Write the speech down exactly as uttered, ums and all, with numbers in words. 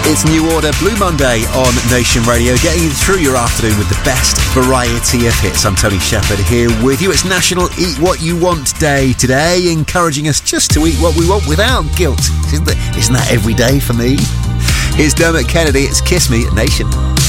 It's New Order, Blue Monday on Nation Radio, getting you through your afternoon with the best variety of hits. I'm Tony Shepherd here with you. It's National Eat What You Want Day today, encouraging us just to eat what we want without guilt. Isn't that, isn't that every day for me? Here's Dermot Kennedy, it's Kiss Me at Nation.